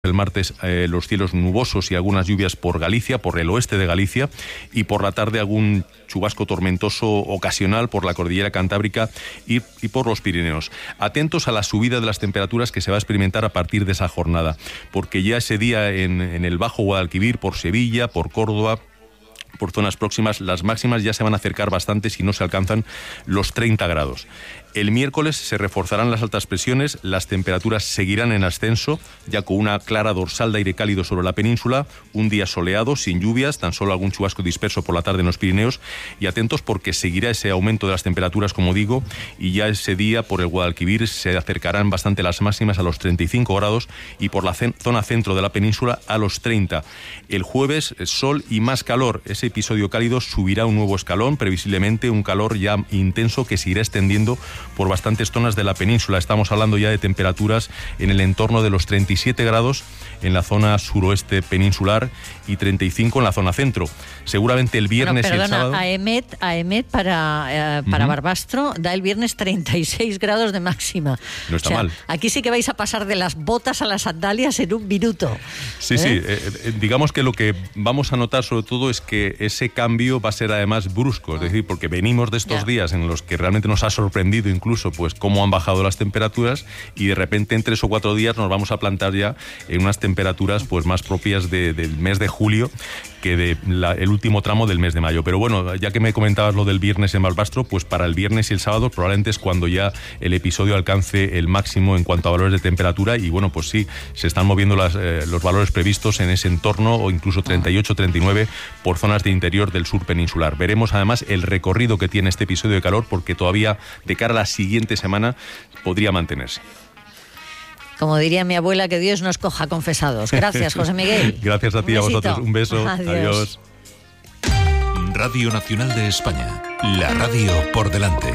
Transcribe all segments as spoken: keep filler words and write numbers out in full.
El martes eh, los cielos nubosos y algunas lluvias por Galicia, por el oeste de Galicia, y por la tarde algún chubasco tormentoso ocasional por la cordillera Cantábrica y, y por los Pirineos. Atentos a la subida de las temperaturas que se va a experimentar a partir de esa jornada, porque ya ese día en, en el Bajo Guadalquivir, por Sevilla, por Córdoba, por zonas próximas, las máximas ya se van a acercar bastante si no se alcanzan los treinta grados. El miércoles se reforzarán las altas presiones, las temperaturas seguirán en ascenso, ya con una clara dorsal de aire cálido sobre la península, un día soleado, sin lluvias, tan solo algún chubasco disperso por la tarde en los Pirineos, y atentos porque seguirá ese aumento de las temperaturas, como digo, y ya ese día por el Guadalquivir se acercarán bastante las máximas a los treinta y cinco grados y por la zona centro de la península a los treinta. El jueves, sol y más calor. Ese episodio cálido subirá un nuevo escalón, previsiblemente un calor ya intenso que se irá extendiendo por bastantes zonas de la península. Estamos hablando ya de temperaturas en el entorno de los treinta y siete grados en la zona suroeste peninsular y treinta y cinco en la zona centro. Seguramente el viernes bueno, perdona, y el sábado... A EMET, a EMET para, eh, para uh-huh. Barbastro da el viernes treinta y seis grados de máxima. No está o sea, mal. Aquí sí que vais a pasar de las botas a las sandalias en un minuto. Sí, ¿eh? sí. Eh, digamos que lo que vamos a notar sobre todo es que ese cambio va a ser además brusco. Es decir, porque venimos de estos ya. días en los que realmente nos ha sorprendido incluso pues cómo han bajado las temperaturas y de repente en tres o cuatro días nos vamos a plantar ya en unas temperaturas pues más propias de, del mes de julio que de la, el último tramo del mes de mayo. Pero bueno, ya que me comentabas lo del viernes en Barbastro, pues para el viernes y el sábado probablemente es cuando ya el episodio alcance el máximo en cuanto a valores de temperatura y bueno, pues sí, se están moviendo las, eh, los valores previstos en ese entorno o incluso treinta y ocho, treinta y nueve por zonas de interior del sur peninsular. Veremos además el recorrido que tiene este episodio de calor porque todavía de cara a la siguiente semana podría mantenerse. Como diría mi abuela, que Dios nos coja confesados. Gracias, José Miguel. Gracias a ti y a vosotros. Un beso. Adiós. Adiós. Radio Nacional de España. La radio por delante.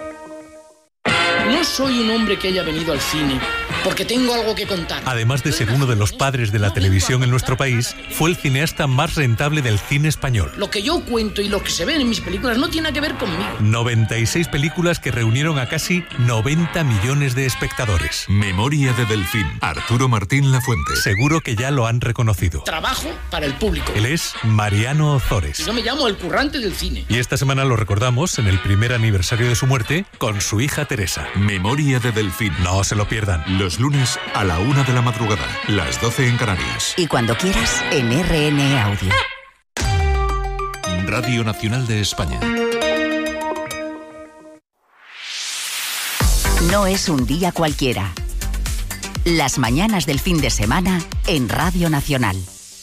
No soy un hombre que haya venido al cine porque tengo algo que contar. Además de ser uno de los padres de la televisión en nuestro país, fue el cineasta más rentable del cine español. Lo que yo cuento y lo que se ven en mis películas no tiene que ver conmigo. noventa y seis películas que reunieron a casi noventa millones de espectadores. Memoria de Delfín. Arturo Martín Lafuente. Seguro que ya lo han reconocido. Trabajo para el público. Él es Mariano Ozores. Y yo me llamo el currante del cine. Y esta semana lo recordamos en el primer aniversario de su muerte con su hija Teresa. Memoria de Delfín. No se lo pierdan. Los lunes a la una de la madrugada, las doce en Canarias. Y cuando quieras, en R N Audio. Radio Nacional de España. No es un día cualquiera. Las mañanas del fin de semana en Radio Nacional.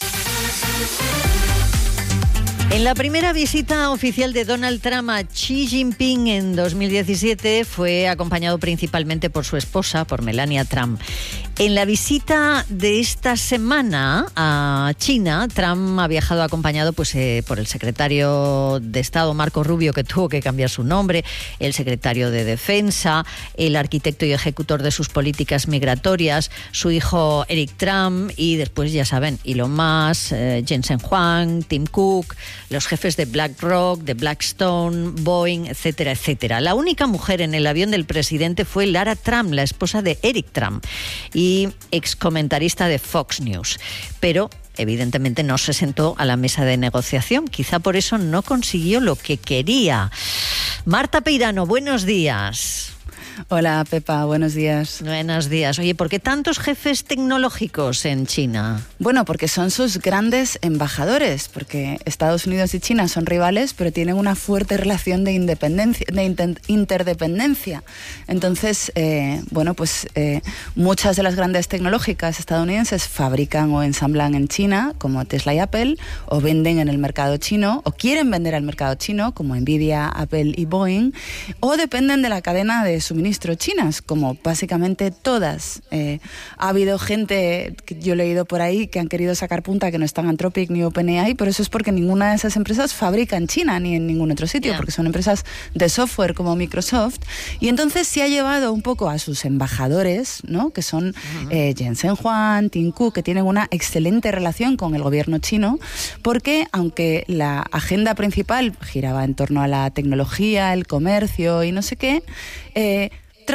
En la primera visita oficial de Donald Trump a Xi Jinping en dos mil diecisiete fue acompañado principalmente por su esposa, por Melania Trump. En la visita de esta semana a China, Trump ha viajado acompañado pues, eh, por el secretario de Estado, Marco Rubio, que tuvo que cambiar su nombre, el secretario de Defensa, el arquitecto y ejecutor de sus políticas migratorias, su hijo Eric Trump y después, ya saben, Elon Musk, eh, Jensen Huang, Tim Cook, los jefes de BlackRock, de Blackstone, Boeing, etcétera, etcétera. La única mujer en el avión del presidente fue Lara Trump, la esposa de Eric Trump y excomentarista de Fox News. Pero evidentemente no se sentó a la mesa de negociación. Quizá por eso no consiguió lo que quería. Marta Peirano, buenos días. Hola, Pepa, buenos días. Buenos días. Oye, ¿por qué tantos jefes tecnológicos en China? Bueno, porque son sus grandes embajadores, porque Estados Unidos y China son rivales, pero tienen una fuerte relación de independencia, de inter- interdependencia. Entonces, eh, bueno, pues eh, muchas de las grandes tecnológicas estadounidenses fabrican o ensamblan en China, como Tesla y Apple, o venden en el mercado chino, o quieren vender al mercado chino, como Nvidia, Apple y Boeing, o dependen de la cadena de suministro chinas, como básicamente todas. Eh, ha habido gente, que yo he leído por ahí, que han querido sacar punta que no están Anthropic ni OpenAI, pero eso es porque ninguna de esas empresas fabrica en China ni en ningún otro sitio, yeah. porque son empresas de software como Microsoft. Y entonces se ha llevado un poco a sus embajadores, ¿no? Que son uh-huh. eh, Jensen Huang, Tim Cook, que tienen una excelente relación con el gobierno chino, porque aunque la agenda principal giraba en torno a la tecnología, el comercio y no sé qué, eh, Trump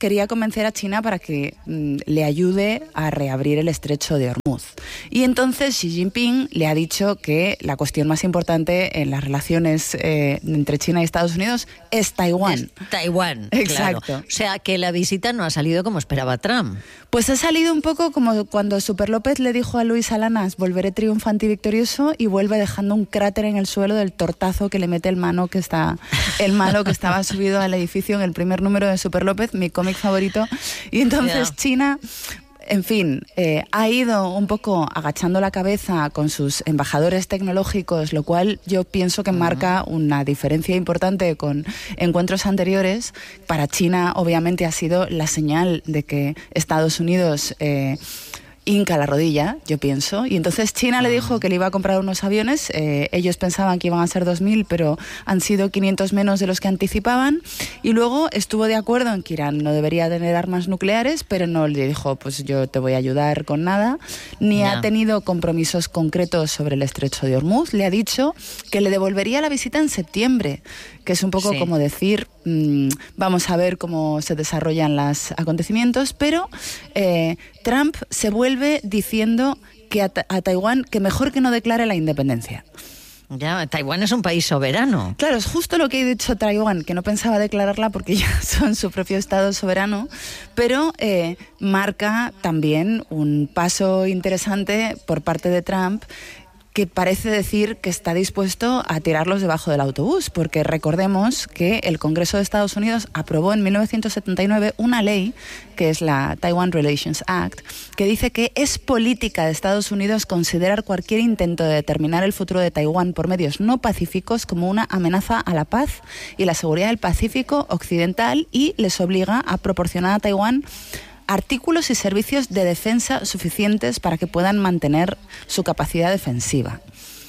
quería convencer a China para que mm, le ayude a reabrir el estrecho de Hormuz. Y entonces Xi Jinping le ha dicho que la cuestión más importante en las relaciones eh, entre China y Estados Unidos es Taiwán. Es Taiwán, exacto. Claro. O sea, que la visita no ha salido como esperaba Trump. Pues ha salido un poco como cuando Super López le dijo a Luis Alanas, volveré triunfante y victorioso, y vuelve dejando un cráter en el suelo del tortazo que le mete el mano que está el malo que estaba subido al edificio en el primer número de Super López, mi cómic favorito. Y entonces yeah. China, en fin, eh, ha ido un poco agachando la cabeza con sus embajadores tecnológicos, lo cual yo pienso que uh-huh. marca una diferencia importante con encuentros anteriores. Para China, obviamente, ha sido la señal de que Estados Unidos eh, hinca la rodilla, yo pienso. Y entonces China uh-huh. le dijo que le iba a comprar unos aviones. Eh, ellos pensaban que iban a ser dos mil, pero han sido quinientos menos de los que anticipaban. Y luego estuvo de acuerdo en que Irán no debería tener armas nucleares, pero no le dijo, pues yo te voy a ayudar con nada. Ni yeah. ha tenido compromisos concretos sobre el estrecho de Hormuz. Le ha dicho que le devolvería la visita en septiembre, que es un poco sí. como decir, mmm, vamos a ver cómo se desarrollan los acontecimientos, pero eh, Trump se vuelve diciendo que a, ta- a Taiwán que mejor que no declare la independencia. Ya, Taiwán es un país soberano. Claro, es justo lo que he dicho Taiwán, que no pensaba declararla porque ya son su propio estado soberano, pero eh, marca también un paso interesante por parte de Trump, que parece decir que está dispuesto a tirarlos debajo del autobús, porque recordemos que el Congreso de Estados Unidos aprobó en mil novecientos setenta y nueve una ley, que es la Taiwan Relations Act, que dice que es política de Estados Unidos considerar cualquier intento de determinar el futuro de Taiwán por medios no pacíficos como una amenaza a la paz y la seguridad del Pacífico Occidental, y les obliga a proporcionar a Taiwán artículos y servicios de defensa suficientes para que puedan mantener su capacidad defensiva.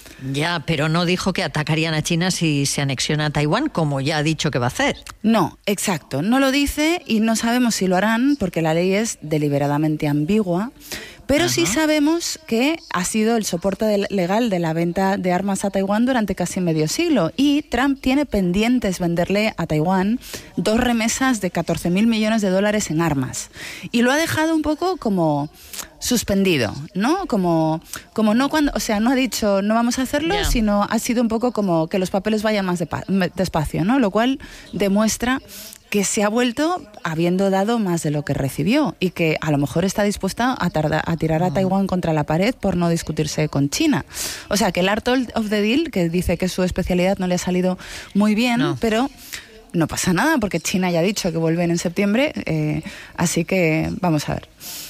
Ya, pero no dijo que atacarían a China si se anexiona a Taiwán, como ya ha dicho que va a hacer. No, exacto. No lo dice y no sabemos si lo harán porque la ley es deliberadamente ambigua. Pero Ajá. sí sabemos que ha sido el soporte de, legal de la venta de armas a Taiwán durante casi medio siglo, y Trump tiene pendientes venderle a Taiwán dos remesas de catorce mil millones de dólares en armas. Y lo ha dejado un poco como suspendido, ¿no? Como, como no cuando, o sea, no ha dicho no vamos a hacerlo, yeah. sino ha sido un poco como que los papeles vayan más de, despacio, ¿no? Lo cual demuestra que se ha vuelto habiendo dado más de lo que recibió y que a lo mejor está dispuesta a, tarda, a tirar a Taiwán contra la pared por no discutirse con China. O sea, que el art of the deal, que dice que su especialidad no le ha salido muy bien, no. pero no pasa nada porque China ya ha dicho que vuelven en septiembre, eh, así que vamos a ver.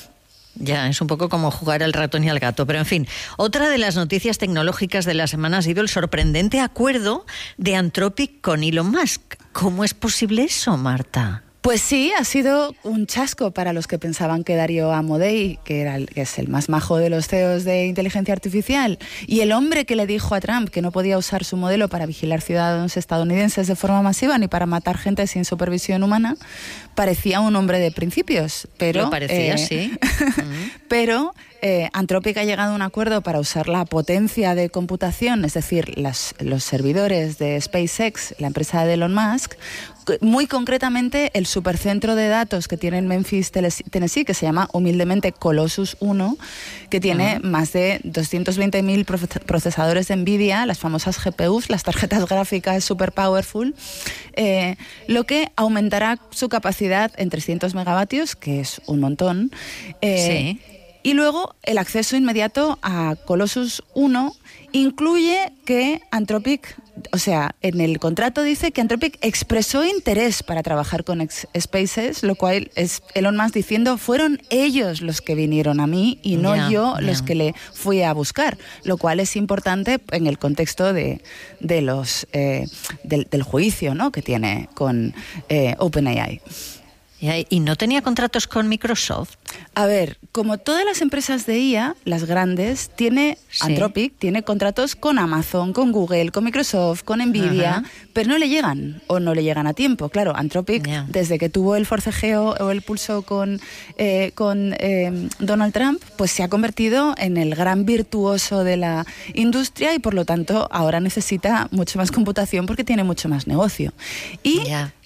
Ya, es un poco como jugar al ratón y al gato. Pero, en fin, otra de las noticias tecnológicas de la semana ha sido el sorprendente acuerdo de Anthropic con Elon Musk. ¿Cómo es posible eso, Marta? Pues sí, ha sido un chasco para los que pensaban que Darío Amodei, que, era el, que es el más majo de los C E Os de inteligencia artificial, y el hombre que le dijo a Trump que no podía usar su modelo para vigilar ciudadanos estadounidenses de forma masiva ni para matar gente sin supervisión humana, parecía un hombre de principios. Pero, Lo parecía, eh, sí. pero eh, Anthropic ha llegado a un acuerdo para usar la potencia de computación, es decir, las, los servidores de SpaceX, la empresa de Elon Musk, muy concretamente el supercentro de datos que tiene en Memphis, Tennessee, que se llama humildemente Colossus uno, que tiene uh-huh. más de doscientos veinte mil procesadores de NVIDIA, las famosas G P Us, las tarjetas gráficas super powerful, eh, lo que aumentará su capacidad en trescientos megavatios, que es un montón. Eh, sí. Y luego el acceso inmediato a Colossus uno incluye que Anthropic, o sea, en el contrato dice que Anthropic expresó interés para trabajar con SpaceX, lo cual es Elon Musk diciendo fueron ellos los que vinieron a mí y no yeah, yo yeah. los que le fui a buscar, lo cual es importante en el contexto de, de los eh, del, del juicio, ¿no?, que tiene con eh, OpenAI. ¿Y no tenía contratos con Microsoft? A ver, como todas las empresas de I A, las grandes, tiene sí. Anthropic tiene contratos con Amazon, con Google, con Microsoft, con NVIDIA, uh-huh. pero no le llegan o no le llegan a tiempo. Claro, Anthropic, yeah. desde que tuvo el forcejeo o el pulso con, eh, con eh, Donald Trump, pues se ha convertido en el gran virtuoso de la industria y por lo tanto ahora necesita mucho más computación porque tiene mucho más negocio. Y... Yeah.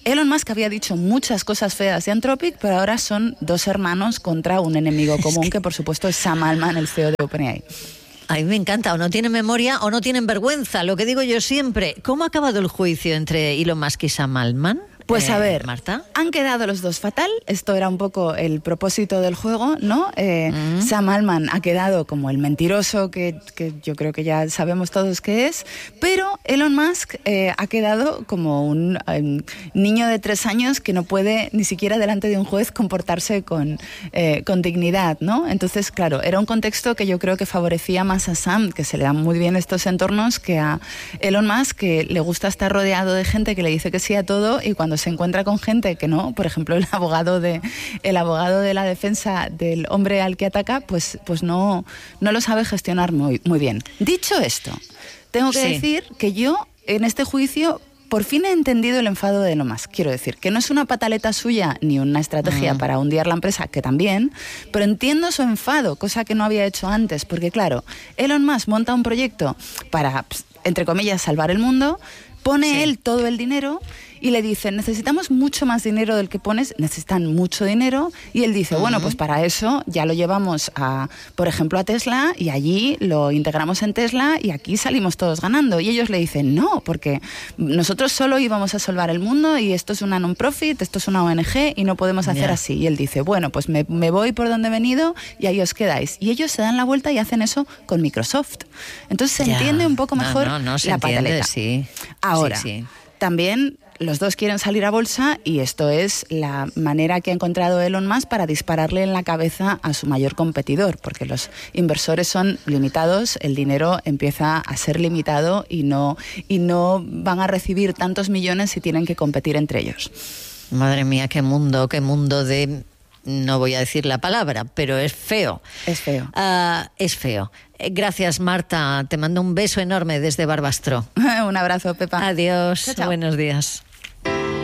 Elon Musk había dicho muchas cosas feas de Anthropic, pero ahora son dos hermanos contra un enemigo común, que por supuesto es Sam Altman, el C E O de OpenAI. A mí me encanta, o no tienen memoria o no tienen vergüenza, lo que digo yo siempre. ¿Cómo ha acabado el juicio entre Elon Musk y Sam Altman? Pues a eh, ver, Marta. Han quedado los dos fatal, esto era un poco el propósito del juego, ¿no? Eh, mm. Sam Altman ha quedado como el mentiroso, que, que yo creo que ya sabemos todos qué es, pero Elon Musk eh, ha quedado como un eh, niño de tres años que no puede ni siquiera delante de un juez comportarse con, eh, con dignidad, ¿no? Entonces, claro, era un contexto que yo creo que favorecía más a Sam, que se le dan muy bien estos entornos, que a Elon Musk, que le gusta estar rodeado de gente que le dice que sí a todo, y cuando se encuentra con gente que no, por ejemplo el abogado de el abogado de la defensa del hombre al que ataca, pues pues no no lo sabe gestionar muy muy bien. Dicho esto, tengo que sí. decir que yo en este juicio por fin he entendido el enfado de Elon Musk. Quiero decir, que no es una pataleta suya ni una estrategia mm. para hundir la empresa, que también, pero entiendo su enfado, cosa que no había hecho antes, porque claro, Elon Musk monta un proyecto para, entre comillas, salvar el mundo, pone sí. él todo el dinero y le dicen, necesitamos mucho más dinero del que pones, necesitan mucho dinero, y él dice, uh-huh. bueno, pues para eso ya lo llevamos, a, por ejemplo, a Tesla, y allí lo integramos en Tesla y aquí salimos todos ganando. Y ellos le dicen, no, porque nosotros solo íbamos a salvar el mundo y esto es una non-profit, esto es una O N G y no podemos hacer yeah. así. Y él dice, bueno, pues me, me voy por donde he venido y ahí os quedáis. Y ellos se dan la vuelta y hacen eso con Microsoft. Entonces se yeah. entiende un poco mejor no, no, no, se la entiende, pataleta. Sí. Ahora, sí, sí. también los dos quieren salir a bolsa y esto es la manera que ha encontrado Elon Musk para dispararle en la cabeza a su mayor competidor, porque los inversores son limitados, el dinero empieza a ser limitado y no, y no van a recibir tantos millones si tienen que competir entre ellos. Madre mía, qué mundo, qué mundo de... No voy a decir la palabra, pero es feo. Es feo. Uh, es feo. Gracias, Marta. Te mando un beso enorme desde Barbastro. Un abrazo, Pepa. Adiós. Chao, chao. Buenos días.